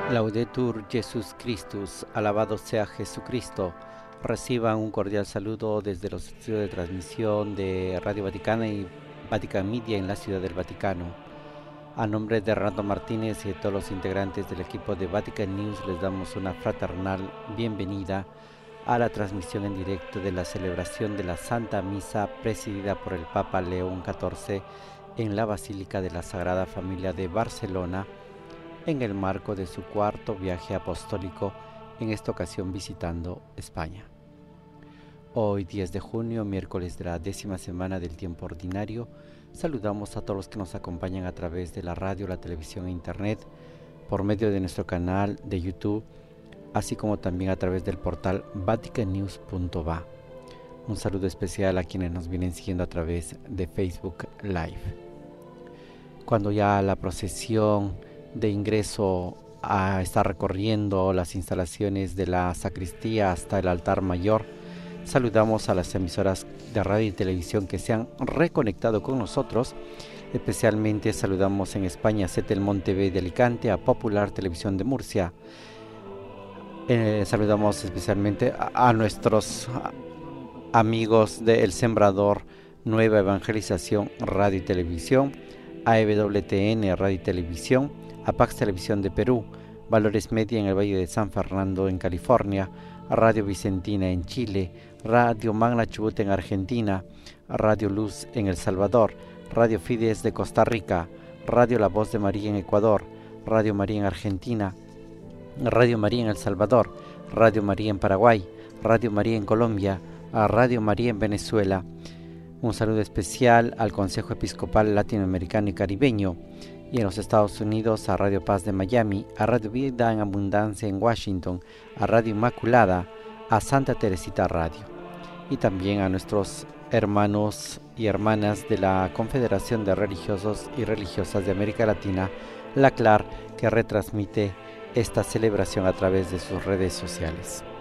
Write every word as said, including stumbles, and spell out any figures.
Laudetur Jesus Christus, alabado sea Jesucristo. Reciban un cordial saludo desde los estudios de transmisión de Radio Vaticana y Vatican Media en la Ciudad del Vaticano. A nombre de Renato Martínez y de todos los integrantes del equipo de Vatican News les damos una fraternal bienvenida a la transmisión en directo de la celebración de la Santa Misa presidida por el Papa León catorce en la Basílica de la Sagrada Familia de Barcelona, en el marco de su cuarto viaje apostólico, en esta ocasión visitando España. Hoy, diez de junio, miércoles de la décima semana del tiempo ordinario, saludamos a todos los que nos acompañan a través de la radio, la televisión e internet, por medio de nuestro canal de YouTube, así como también a través del portal vatican news punto va. Un saludo especial a quienes nos vienen siguiendo a través de Facebook Live. Cuando ya la procesión de ingreso a estar recorriendo las instalaciones de la sacristía hasta el altar mayor, saludamos a las emisoras de radio y televisión que se han reconectado con nosotros. Especialmente saludamos en España a Setelmont T V de Alicante, a Popular Televisión de Murcia. Eh, saludamos especialmente a, a nuestros amigos de El Sembrador, Nueva Evangelización Radio y Televisión, a E W T N Radio y Televisión, a Pax Televisión de Perú, Valores Media en el Valle de San Fernando en California, Radio Vicentina en Chile, Radio Magna Chubut en Argentina, Radio Luz en El Salvador, Radio Fides de Costa Rica, Radio La Voz de María en Ecuador, Radio María en Argentina, Radio María en El Salvador, Radio María en Paraguay, Radio María en Colombia, a Radio María en Venezuela. Un saludo especial al Consejo Episcopal Latinoamericano y Caribeño, y en los Estados Unidos a Radio Paz de Miami, a Radio Vida en Abundancia en Washington, a Radio Inmaculada, a Santa Teresita Radio, y también a nuestros hermanos y hermanas de la Confederación de Religiosos y Religiosas de América Latina, la C L A R, que retransmite esta celebración a través de sus redes sociales.